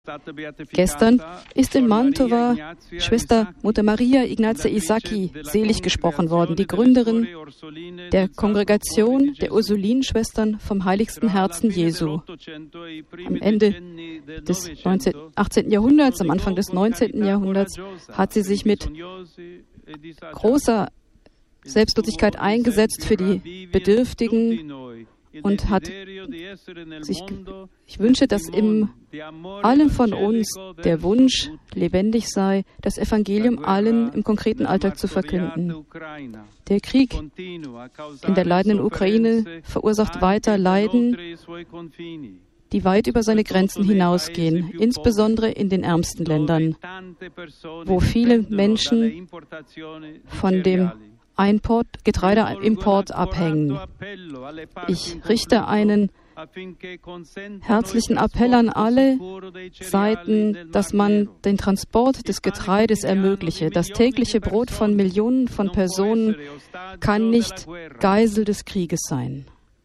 Gestern ist in Mantova Schwester Mutter Maria Ignazia Isaki selig gesprochen worden, die Gründerin der Kongregation der Ursulinenschwestern vom Heiligsten Herzen Jesu. Am Ende des 18. Jahrhunderts, am Anfang des 19. Jahrhunderts, hat sie sich mit großer Selbstlosigkeit eingesetzt für die Bedürftigen und hat sich, ich wünsche, dass in allen von uns der Wunsch lebendig sei, das Evangelium allen im konkreten Alltag zu verkünden. Der Krieg in der leidenden Ukraine verursacht weiter Leiden, die weit über seine Grenzen hinausgehen, insbesondere in den ärmsten Ländern, wo viele Menschen von dem Getreireimport abhängen. Ich richte einen herzlichen Appell an alle Seiten, dass man den Transport des Getreides ermögliche. Das tägliche Brot von Millionen von Personen kann nicht Geisel des Krieges sein.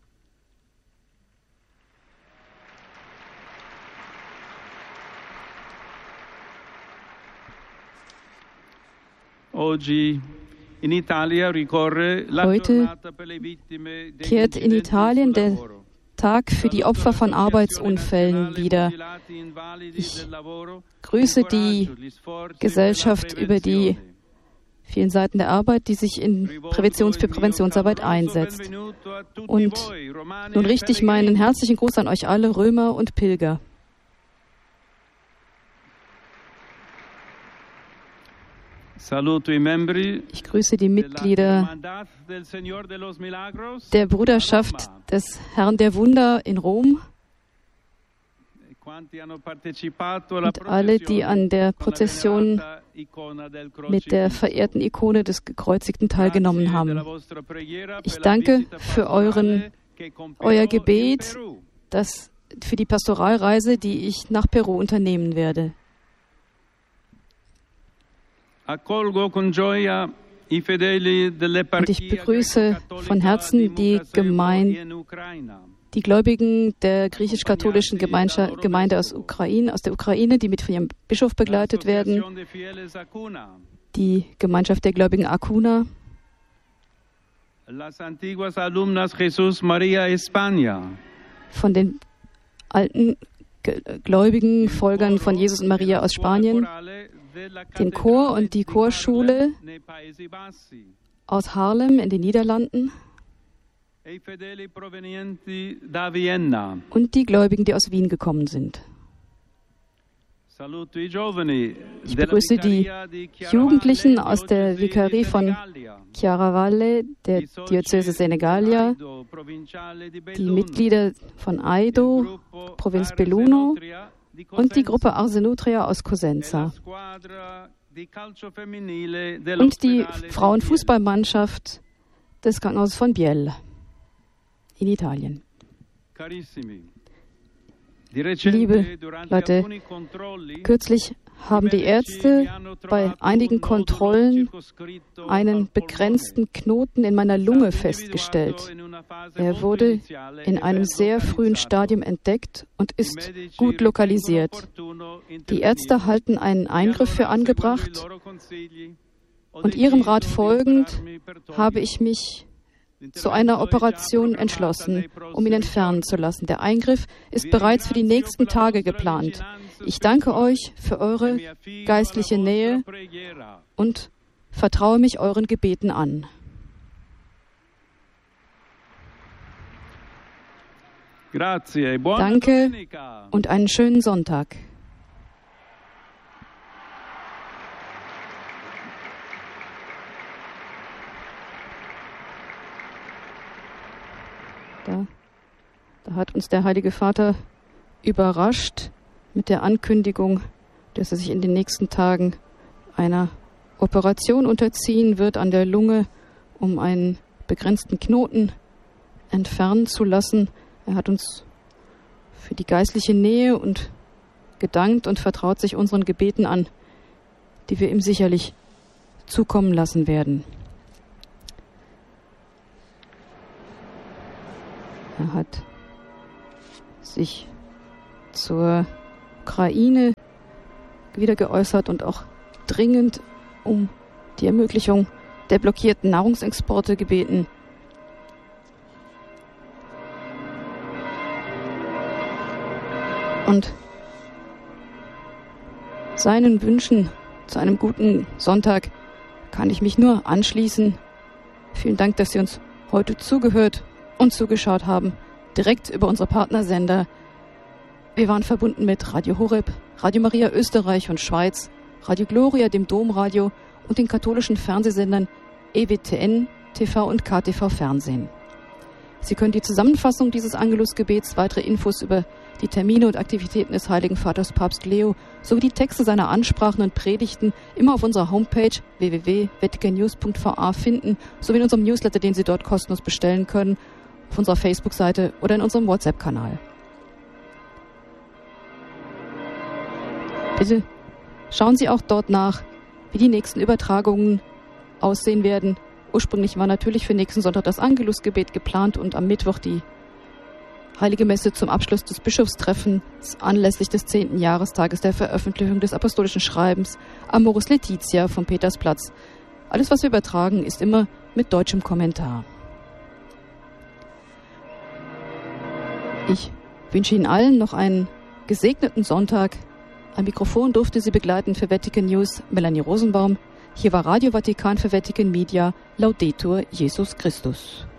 Heute kehrt in Italien der Tag für die Opfer von Arbeitsunfällen wieder. Ich grüße die Gesellschaft über die vielen Seiten der Arbeit, die sich für Präventionsarbeit einsetzt. Und nun richte ich meinen herzlichen Gruß an euch alle, Römer und Pilger. Ich grüße die Mitglieder der Bruderschaft des Herrn der Wunder in Rom und alle, die an der Prozession mit der verehrten Ikone des Gekreuzigten teilgenommen haben. Ich danke für euer Gebet, für die Pastoralreise, die ich nach Peru unternehmen werde. Und ich begrüße von Herzen die Gläubigen der griechisch-katholischen Gemeinde aus der Ukraine, die mit ihrem Bischof begleitet werden, die Gemeinschaft der Gläubigen Acuna, von den alten Gläubigen, Folgern von Jesus und Maria aus Spanien, den Chor und die Chorschule aus Haarlem in den Niederlanden und die Gläubigen, die aus Wien gekommen sind. Ich begrüße die Jugendlichen aus der Vikarie von Chiaravalle, der Diözese Senegalia, die Mitglieder von Aido, Provinz Belluno, und die Gruppe Arsenutria aus Cosenza und die Frauenfußballmannschaft des Krankenhauses von Biel in Italien. Liebe Leute, kürzlich haben die Ärzte bei einigen Kontrollen einen begrenzten Knoten in meiner Lunge festgestellt. Er wurde in einem sehr frühen Stadium entdeckt und ist gut lokalisiert. Die Ärzte halten einen Eingriff für angebracht und ihrem Rat folgend habe ich mich zu einer Operation entschlossen, um ihn entfernen zu lassen. Der Eingriff ist bereits für die nächsten Tage geplant. Ich danke euch für eure geistliche Nähe und vertraue mich euren Gebeten an. Danke und einen schönen Sonntag. Da hat uns der Heilige Vater überrascht mit der Ankündigung, dass er sich in den nächsten Tagen einer Operation unterziehen wird an der Lunge, um einen begrenzten Knoten entfernen zu lassen. Er hat uns für die geistliche Nähe und gedankt und vertraut sich unseren Gebeten an, die wir ihm sicherlich zukommen lassen werden. Er hat sich zur Ukraine wieder geäußert und auch dringend um die Ermöglichung der blockierten Nahrungsexporte gebeten. Und seinen Wünschen zu einem guten Sonntag kann ich mich nur anschließen. Vielen Dank, dass Sie uns heute zugehört und zugeschaut haben, direkt über unsere Partnersender. Wir waren verbunden mit Radio Horeb, Radio Maria Österreich und Schweiz, Radio Gloria, dem Domradio und den katholischen Fernsehsendern EWTN, TV und KTV Fernsehen. Sie können die Zusammenfassung dieses Angelusgebets, weitere Infos über die Termine und Aktivitäten des Heiligen Vaters Papst Leo sowie die Texte seiner Ansprachen und Predigten immer auf unserer Homepage www.vaticannews.va finden, sowie in unserem Newsletter, den Sie dort kostenlos bestellen können, auf unserer Facebook-Seite oder in unserem WhatsApp-Kanal. Bitte schauen Sie auch dort nach, wie die nächsten Übertragungen aussehen werden. Ursprünglich war natürlich für nächsten Sonntag das Angelusgebet geplant und am Mittwoch die Heilige Messe zum Abschluss des Bischofstreffens anlässlich des 10. Jahrestages der Veröffentlichung des Apostolischen Schreibens Amoris Laetitia vom Petersplatz. Alles, was wir übertragen, ist immer mit deutschem Kommentar. Ich wünsche Ihnen allen noch einen gesegneten Sonntag. Am Mikrofon durfte Sie begleiten für Vatican News Melanie Rosenbaum. Hier war Radio Vatikan für Vatican Media. Laudetur Jesus Christus.